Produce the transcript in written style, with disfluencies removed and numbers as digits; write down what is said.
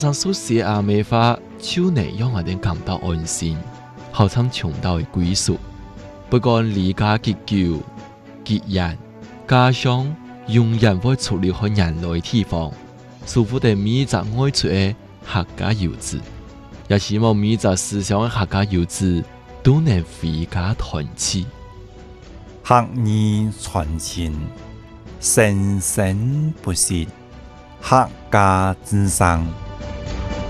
上书写阿美话，就能让我哋感到安心，好像穷到的归属。不管离家结久、结人，家乡永远会处理好人类地方，舒服的每只爱出的客家游子，也希望每只思想的客家游子都能回家团聚， 客义传情，生生不息，客家之声。